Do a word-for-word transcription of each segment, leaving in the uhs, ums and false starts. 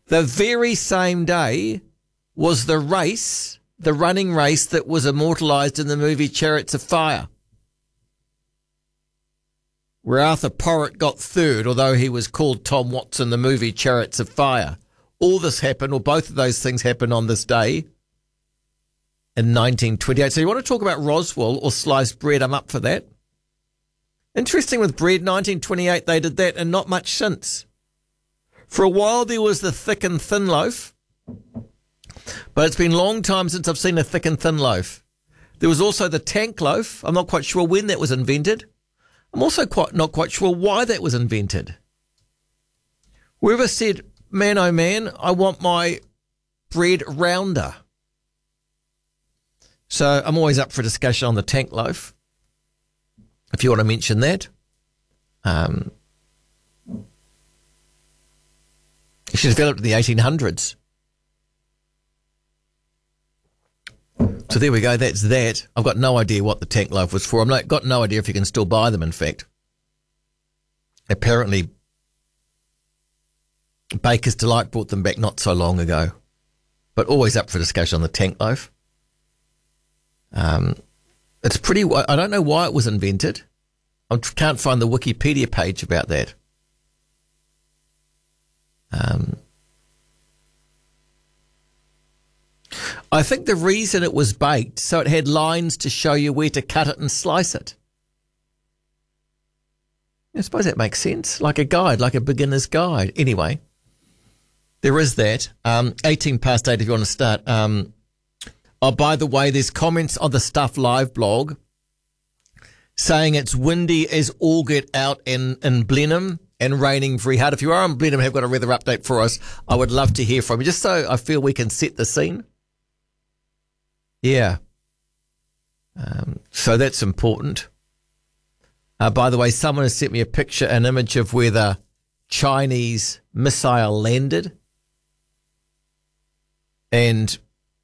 The very same day was the race, the running race that was immortalised in the movie Chariots of Fire, where Arthur Porritt got third, although he was called Tom Watson in the movie Chariots of Fire. All this happened, or both of those things happened on this day in nineteen twenty-eight. So you want to talk about Roswell or sliced bread, I'm up for that. Interesting with bread, nineteen twenty-eight they did that, and not much since. For a while there was the thick and thin loaf, but it's been a long time since I've seen a thick and thin loaf. There was also the tank loaf. I'm not quite sure when that was invented. I'm also quite not quite sure why that was invented. Whoever said, man, oh man, I want my bread rounder. So I'm always up for discussion on the tank loaf, if you want to mention that. Um, she developed in the eighteen hundreds. So there we go, that's that. I've got no idea what the tank loaf was for. I've not, got no idea if you can still buy them, in fact. Apparently, Baker's Delight brought them back not so long ago. But always up for discussion on the tank loaf. Um, it's pretty... I don't know why it was invented. I can't find the Wikipedia page about that. Um... I think the reason it was baked, so it had lines to show you where to cut it and slice it. I suppose that makes sense, like a guide, like a beginner's guide. Anyway, there is that. Um, eighteen past eight if you want to start. Um, oh, by the way, there's comments on the Stuff Live blog saying it's windy as all get out in, in Blenheim and raining very hard. If you are in Blenheim and have got a weather update for us, I would love to hear from you, just so I feel we can set the scene. Yeah. Um, so that's important. Uh, by the way, someone has sent me a picture, an image of where the Chinese missile landed. And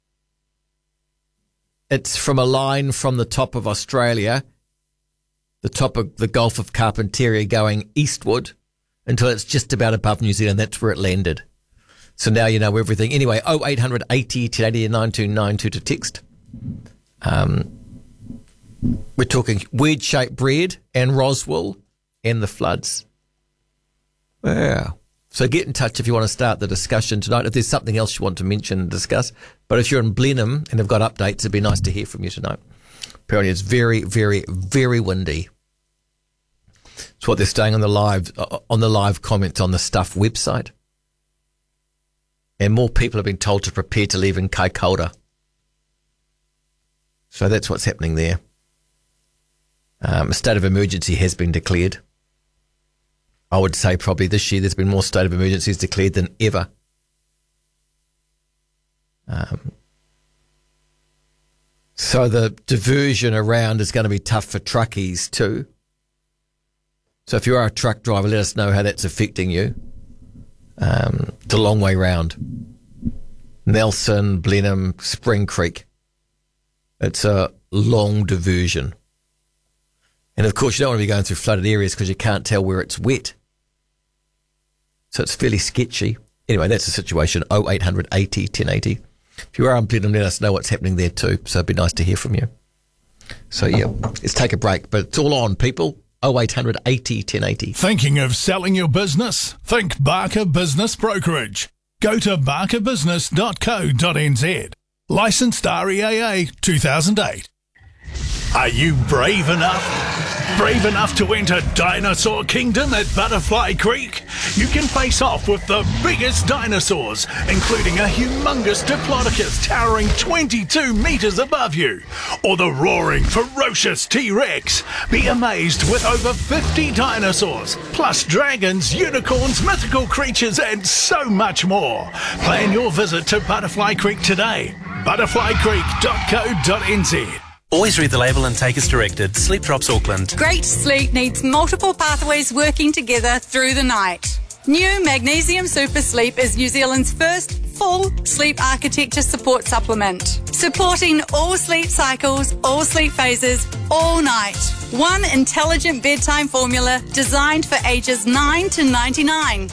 it's from a line from the top of Australia, the top of the Gulf of Carpentaria, going eastward until it's just about above New Zealand. That's where it landed. So now you know everything. Anyway, oh eight hundred eighty ten eighty and nine two nine two to text. Um, we're talking weird-shaped bread and Roswell and the floods. Yeah. So get in touch if you want to start the discussion tonight, if there's something else you want to mention and discuss. But if you're in Blenheim and have got updates, it'd be nice to hear from you tonight. Apparently it's very, very, very windy. It's what they're saying on the live, on the live comments on the Stuff website. And more people have been told to prepare to leave in Kaikoura. So that's what's happening there. Um, a state of emergency has been declared. I would say probably this year there's been more state of emergencies declared than ever. Um, so the diversion around is going to be tough for truckies too. So if you are a truck driver, let us know how that's affecting you. Um, it's a long way round. Nelson, Blenheim, Spring Creek. It's a long diversion. And of course you don't want to be going through flooded areas because you can't tell where it's wet. So it's fairly sketchy. Anyway, that's the situation. oh eight hundred eighty ten eighty. If you are in Blenheim, let us know what's happening there too. So it'd be nice to hear from you. So yeah, let's take a break. But it's all on, people. oh eight hundred eighty ten eighty. Thinking of selling your business? Think Barker Business Brokerage. Go to barker business dot co dot n z. Licensed R E A A two thousand eight. Are you brave enough? Brave enough to enter Dinosaur Kingdom at Butterfly Creek? You can face off with the biggest dinosaurs, including a humongous Diplodocus towering twenty-two metres above you, or the roaring, ferocious T-Rex. Be amazed with over fifty dinosaurs, plus dragons, unicorns, mythical creatures, and so much more. Plan your visit to Butterfly Creek today. butterfly creek dot co dot n z. Always read the label and take as directed. Sleep Drops Auckland. Great sleep needs multiple pathways working together through the night. New Magnesium Super Sleep is New Zealand's first full sleep architecture support supplement, supporting all sleep cycles, all sleep phases, all night. One intelligent bedtime formula designed for ages nine to ninety-nine.